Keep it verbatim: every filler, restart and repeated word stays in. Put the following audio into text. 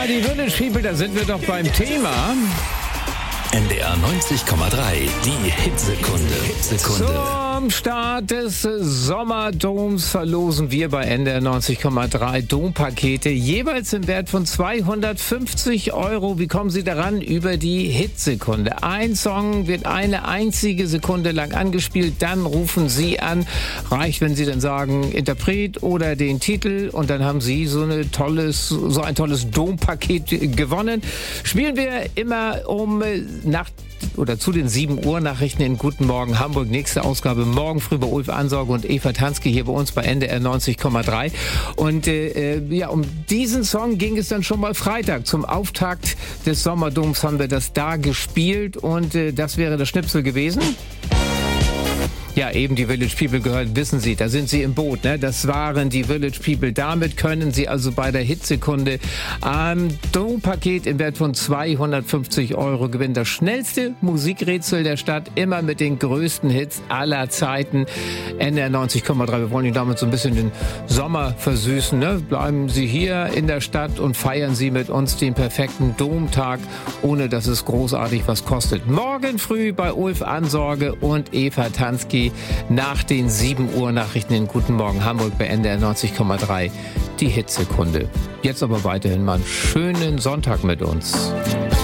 Ja, die Village People, da sind wir doch beim Thema. N D R neunzig Komma drei, die Hitsekunde. Hitsekunde. Zum Start des Sommerdoms verlosen wir bei N D R neunzig Komma drei Dompakete, jeweils im Wert von zweihundertfünfzig Euro. Wie kommen Sie daran? Über die Hitsekunde. Ein Song wird eine einzige Sekunde lang angespielt, dann rufen Sie an. Reicht, wenn Sie dann sagen, Interpret oder den Titel, und dann haben Sie so, eine tolles, so ein tolles Dompaket gewonnen. Spielen wir immer um nach oder zu den sieben Uhr Nachrichten in Guten Morgen Hamburg. Nächste Ausgabe morgen früh bei Ulf Ansorge und Eva Tansky hier bei uns bei N D R neunzig Komma drei. Und äh, ja, um diesen Song ging es dann schon mal Freitag. Zum Auftakt des Sommerdoms haben wir das da gespielt und äh, das wäre das Schnipsel gewesen. Ja, eben die Village People gehört, wissen Sie, da sind Sie im Boot, ne? Das waren die Village People. Damit können Sie also bei der Hitsekunde am Dompaket im Wert von zweihundertfünfzig Euro gewinnen. Das schnellste Musikrätsel der Stadt, immer mit den größten Hits aller Zeiten. N D R neunzig Komma drei. Wir wollen Ihnen damit so ein bisschen den Sommer versüßen, ne? Bleiben Sie hier in der Stadt und feiern Sie mit uns den perfekten Domtag, ohne dass es großartig was kostet. Morgen früh bei Ulf Ansorge und Eva Tansky nach den sieben Uhr Nachrichten in Guten Morgen Hamburg bei N D R neunzig Komma drei. Die Hitsekunde. Jetzt aber weiterhin mal einen schönen Sonntag mit uns.